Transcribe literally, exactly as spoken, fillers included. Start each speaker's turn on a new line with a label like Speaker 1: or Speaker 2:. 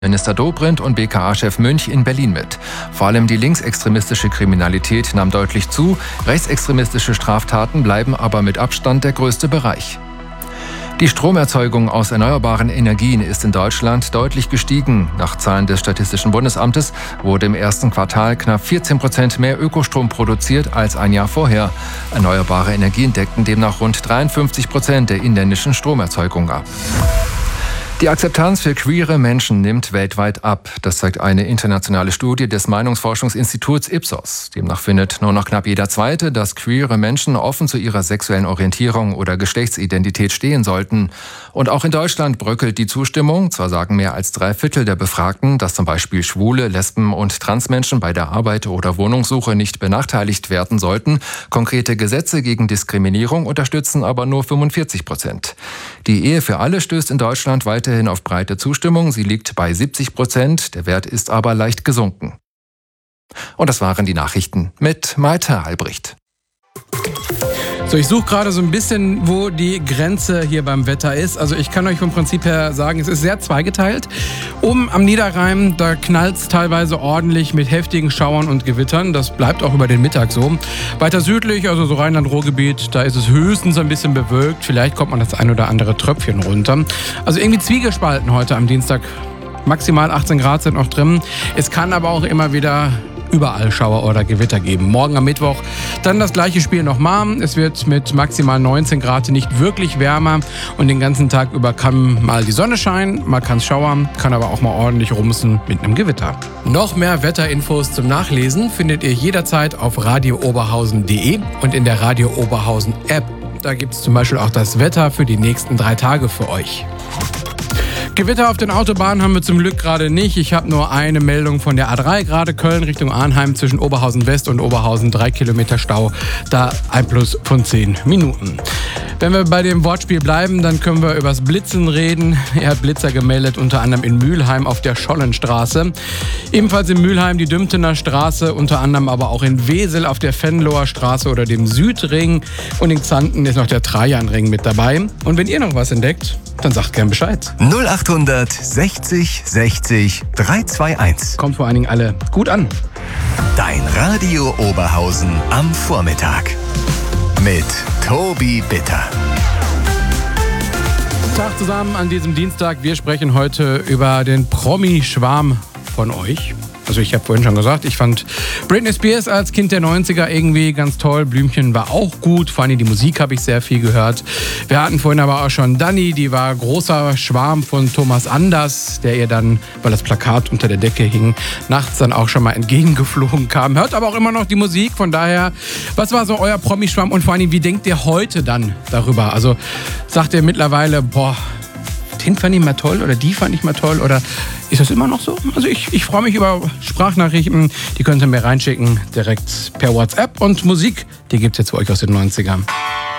Speaker 1: Minister Dobrindt und B K A-Chef Münch in Berlin mit. Vor allem die linksextremistische Kriminalität nahm deutlich zu, rechtsextremistische Straftaten bleiben aber mit Abstand der größte Bereich. Die Stromerzeugung aus erneuerbaren Energien ist in Deutschland deutlich gestiegen. Nach Zahlen des Statistischen Bundesamtes wurde im ersten Quartal knapp vierzehn Prozent mehr Ökostrom produziert als ein Jahr vorher. Erneuerbare Energien deckten demnach rund dreiundfünfzig Prozent der inländischen Stromerzeugung ab. Die Akzeptanz für queere Menschen nimmt weltweit ab. Das zeigt eine internationale Studie des Meinungsforschungsinstituts Ipsos. Demnach findet nur noch knapp jeder Zweite, dass queere Menschen offen zu ihrer sexuellen Orientierung oder Geschlechtsidentität stehen sollten. Und auch in Deutschland bröckelt die Zustimmung. Zwar sagen mehr als drei Viertel der Befragten, dass zum Beispiel Schwule, Lesben und Transmenschen bei der Arbeit oder Wohnungssuche nicht benachteiligt werden sollten. Konkrete Gesetze gegen Diskriminierung unterstützen aber nur fünfundvierzig Prozent. Die Ehe für alle stößt in Deutschland weiterhin auf breite Zustimmung. Sie liegt bei siebzig Prozent. Der Wert ist aber leicht gesunken. Und das waren die Nachrichten mit Malte Albrecht.
Speaker 2: So, ich suche gerade so ein bisschen, wo die Grenze hier beim Wetter ist. Also ich kann euch vom Prinzip her sagen, es ist sehr zweigeteilt. Oben am Niederrhein, da knallt es teilweise ordentlich mit heftigen Schauern und Gewittern. Das bleibt auch über den Mittag so. Weiter südlich, also so Rheinland-Ruhr-Gebiet, da ist es höchstens ein bisschen bewölkt. Vielleicht kommt man das ein oder andere Tröpfchen runter. Also irgendwie zwiegespalten heute am Dienstag. Maximal achtzehn Grad sind noch drin. Es kann aber auch immer wieder überall Schauer oder Gewitter geben. Morgen am Mittwoch dann das gleiche Spiel nochmal. Es wird mit maximal neunzehn Grad nicht wirklich wärmer und den ganzen Tag über kann mal die Sonne scheinen, mal kann es schauern, kann aber auch mal ordentlich rumsen mit einem Gewitter. Noch mehr Wetterinfos zum Nachlesen findet ihr jederzeit auf radio oberhausen punkt de und in der Radio Oberhausen App. Da gibt es zum Beispiel auch das Wetter für die nächsten drei Tage für euch. Gewitter auf den Autobahnen haben wir zum Glück gerade nicht. Ich habe nur eine Meldung von der A drei, gerade Köln Richtung Arnheim zwischen Oberhausen West und Oberhausen, drei Kilometer Stau, da ein Plus von zehn Minuten. Wenn wir bei dem Wortspiel bleiben, dann können wir übers Blitzen reden. Er hat Blitzer gemeldet, unter anderem in Mülheim auf der Schollenstraße. Ebenfalls in Mülheim die Dümtener Straße, unter anderem aber auch in Wesel auf der Venloer Straße oder dem Südring. Und in Xanten ist noch der Trajanring mit dabei. Und wenn ihr noch was entdeckt, dann sagt gern Bescheid.
Speaker 3: null achthundert sechzig sechzig dreihunderteinundzwanzig.
Speaker 2: Kommt vor allen Dingen alle gut an.
Speaker 3: Dein Radio Oberhausen am Vormittag. Mit Tobi Bitter.
Speaker 2: Tag zusammen an diesem Dienstag. Wir sprechen heute über den Promi-Schwarm von euch. Also ich habe vorhin schon gesagt, ich fand Britney Spears als Kind der neunziger irgendwie ganz toll. Blümchen war auch gut, vor allem die Musik habe ich sehr viel gehört. Wir hatten vorhin aber auch schon Dani, die war großer Schwarm von Thomas Anders, der ihr dann, weil das Plakat unter der Decke hing, nachts dann auch schon mal entgegengeflogen kam. Hört aber auch immer noch die Musik, von daher, was war so euer Promi-Schwarm und vor allem, wie denkt ihr heute dann darüber? Also sagt ihr mittlerweile, boah, den fand ich mal toll oder die fand ich mal toll oder ist das immer noch so? Also ich, ich freue mich über Sprachnachrichten, die könnt ihr mir reinschicken direkt per WhatsApp und Musik, die gibt es jetzt für euch aus den neunzigern.